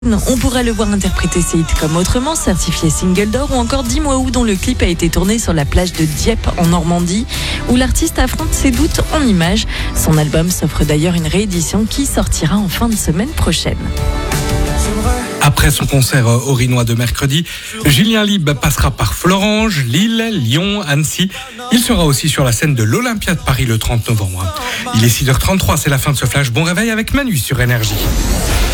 On pourra le voir interpréter ses hits comme Autrement, certifié single d'or, ou encore Dis-moi où, dont le clip a été tourné sur la plage de Dieppe en Normandie, où l'artiste affronte ses doutes en images. Son album s'offre d'ailleurs une réédition qui sortira en fin de semaine prochaine. Après son concert au Rinois de mercredi, Julien Lieb passera par Florange, Lille, Lyon, Annecy. Il sera aussi sur la scène de l'Olympia de Paris le 30 novembre. Il est 6h33, c'est la fin de ce flash. Bon réveil avec Manu sur Énergie.